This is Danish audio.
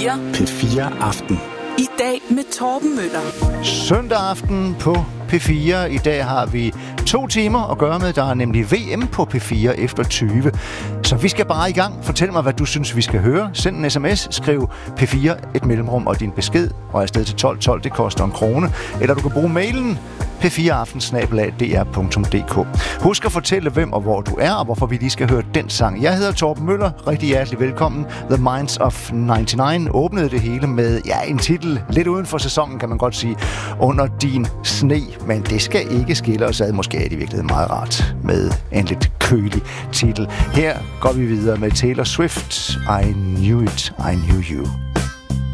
P4 Aften. I dag med Torben Møller. Søndag aften på P4. I dag har vi 2 timer at gøre med. Der er nemlig VM på P4 efter 20. Så vi skal bare i gang. Fortæl mig, hvad du synes, vi skal høre. Send en sms, skriv P4, et mellemrum og din besked, og afsted til 1212. Det koster 1 krone. Eller du kan bruge mailen p4aften@dr.dk. Husk at fortælle, hvem og hvor du er, og hvorfor vi lige skal høre den sang. Jeg hedder Torben Møller. Rigtig hjertelig velkommen. The Minds of 99 åbnede det hele med en titel lidt uden for sæsonen, kan man godt sige, Under din sne. Men det skal ikke skille os ad. Måske er det i virkeligheden meget rart med en lidt kølig titel. Her går vi videre med Taylor Swift. I knew it, I knew you.